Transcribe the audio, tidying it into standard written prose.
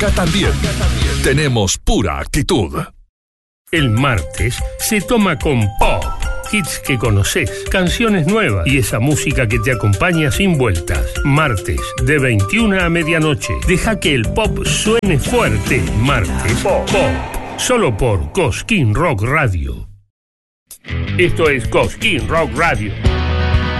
acá también tenemos pura actitud. El martes se toma con pop. Hits que conoces, canciones nuevas y esa música que te acompaña sin vueltas. Martes, de 21 a medianoche. Deja que el pop suene fuerte. Martes, pop. Solo por Cosquín Rock Radio. Esto es Cosquín Rock Radio.